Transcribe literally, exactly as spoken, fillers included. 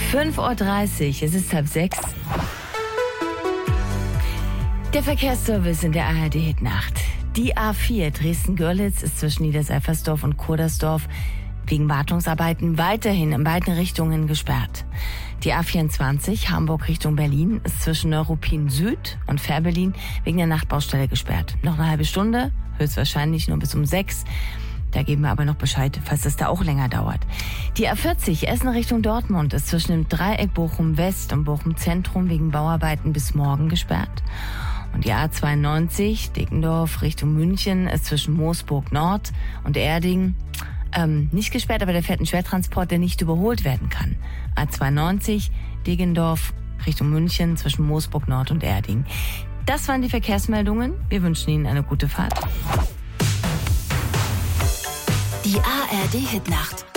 fünf Uhr dreißig, es ist halb sechs. Der Verkehrsservice in der A R D-Hitnacht. Die A vier Dresden-Görlitz ist zwischen Niederseifersdorf und Kurdersdorf wegen Wartungsarbeiten weiterhin in beiden Richtungen gesperrt. Die A vierundzwanzig Hamburg Richtung Berlin ist zwischen Neuruppin Süd und Fährberlin wegen der Nachtbaustelle gesperrt. Noch eine halbe Stunde, höchstwahrscheinlich nur bis um sechs. Da geben wir aber noch Bescheid, falls das da auch länger dauert. Die A vierzig Essen Richtung Dortmund ist zwischen dem Dreieck Bochum West und Bochum Zentrum wegen Bauarbeiten bis morgen gesperrt. Und die A zweiundneunzig Deggendorf Richtung München ist zwischen Moosburg Nord und Erding ähm, nicht gesperrt, aber da fährt ein Schwertransport, der nicht überholt werden kann. A zweiundneunzig Deggendorf Richtung München zwischen Moosburg Nord und Erding. Das waren die Verkehrsmeldungen. Wir wünschen Ihnen eine gute Fahrt. Die A R D-Hitnacht.